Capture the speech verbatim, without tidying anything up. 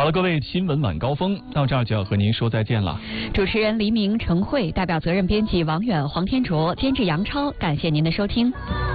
了，各位，新闻晚高峰到这儿就要和您说再见了。 主持人黎明、程慧，代表责任编辑王远、黄天卓，监制杨超，感谢您的收听。